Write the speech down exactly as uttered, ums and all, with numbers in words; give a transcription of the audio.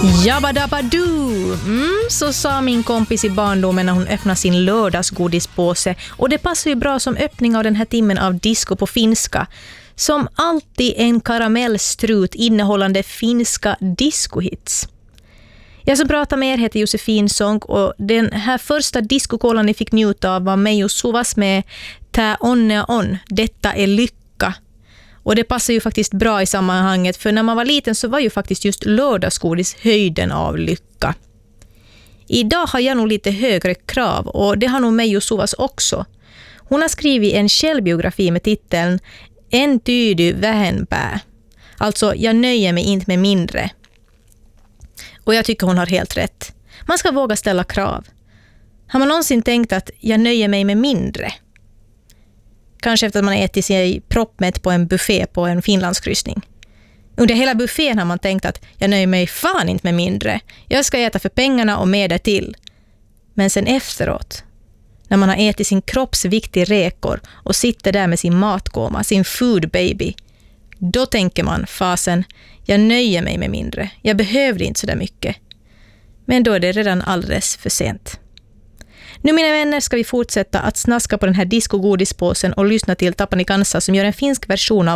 Jabba-dabba-doo! Mm, så sa min kompis i barndomen när hon öppnade sin lördagsgodispåse. Och det passar ju bra som öppning av den här timmen av disco på finska. Som alltid en karamellstrut innehållande finska discohits. Jag som pratar med er heter Josefin Sång och den här första discokollan ni fick njuta av var mig och Suvas med Tää onnea on, detta är lycka. Och det passar ju faktiskt bra i sammanhanget, för när man var liten så var ju faktiskt just lördagsgodis höjden av lycka. Idag har jag nog lite högre krav och det har nog mig och Suvas också. Hon har skrivit en självbiografi med titeln En tydy vähempää. Alltså, jag nöjer mig inte med mindre. Och jag tycker hon har helt rätt. Man ska våga ställa krav. Har man någonsin tänkt att jag nöjer mig med mindre? Kanske efter att man ätit sig proppmätt på en buffé på en Finlandskryssning. Under hela buffén har man tänkt att jag nöjer mig fan inte med mindre. Jag ska äta för pengarna och mer därtill. Men sen efteråt, när man har ätit sin kroppsviktig räkor och sitter där med sin matgåma, sin food baby, då tänker man, fasen, jag nöjer mig med mindre. Jag behöver inte så där mycket. Men då är det redan alldeles för sent. Nu mina vänner ska vi fortsätta att snaska på den här disco-godispåsen och lyssna till Tapani Kansa som gör en finsk version av